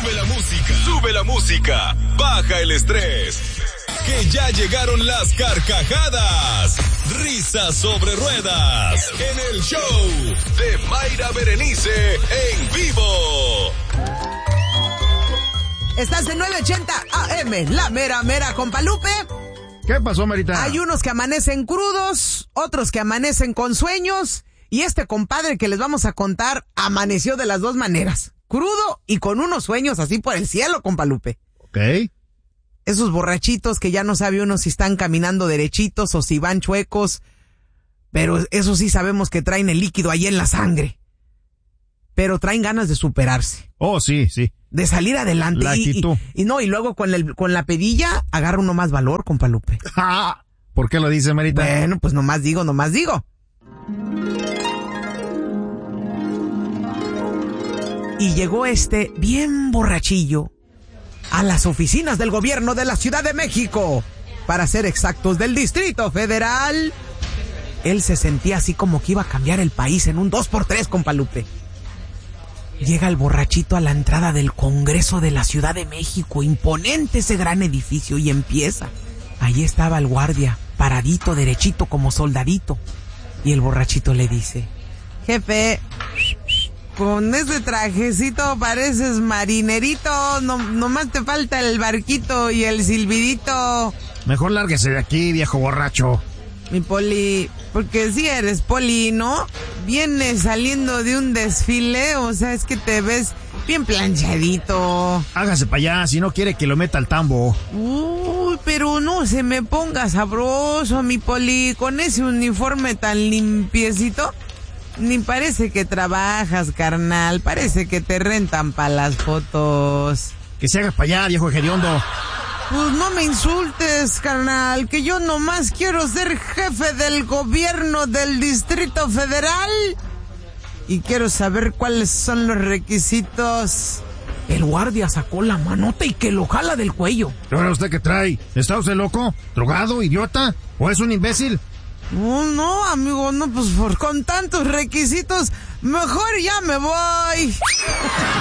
sube la música, baja el estrés, que ya llegaron las carcajadas, risas sobre ruedas, en el show de Mayra Berenice en vivo. Estás en 980 AM, la mera compa Lupe. ¿Qué pasó, Marita? Hay unos que amanecen crudos, otros que amanecen con sueños, y este compadre que les vamos a contar amaneció de las dos maneras, crudo y con unos sueños así por el cielo, compa Lupe. Ok. Esos borrachitos que ya no sabe uno si están caminando derechitos o si van chuecos, pero eso sí sabemos que traen el líquido ahí en la sangre. Pero traen ganas de superarse. Oh, sí. De salir adelante. La actitud. Y luego con la pedilla agarra uno más valor, compa Lupe. ¿Por qué lo dice, Marita? Bueno, pues nomás digo. Y llegó este bien borrachillo a las oficinas del gobierno de la Ciudad de México, para ser exactos, del Distrito Federal. Él se sentía así como que iba a cambiar el país en un 2x3, compa Lupe. Llega el borrachito a la entrada del Congreso de la Ciudad de México, imponente ese gran edificio, y empieza. Ahí estaba el guardia, paradito, derechito como soldadito. Y el borrachito le dice: jefe, con ese trajecito pareces marinerito, nomás te falta el barquito y el silbidito. Mejor lárguese de aquí, viejo borracho. Mi Poli, porque si eres Poli, ¿no? Vienes saliendo de un desfile, o sea, es que te ves bien planchadito. Hágase para allá, si no quiere que lo meta al tambo. Uy, pero no se me ponga sabroso, mi Poli, con ese uniforme tan limpiecito. Ni parece que trabajas, carnal, parece que te rentan para las fotos. Que se haga para allá, viejo hediondo. Pues no me insultes, carnal, que yo nomás quiero ser jefe del gobierno del Distrito Federal y quiero saber cuáles son los requisitos. El guardia sacó la manota y que lo jala del cuello. ¿Y ahora usted qué trae? ¿Está usted loco? ¿Drogado? ¿Idiota? ¿O es un imbécil? No, amigo, no, pues con tantos requisitos, mejor ya me voy.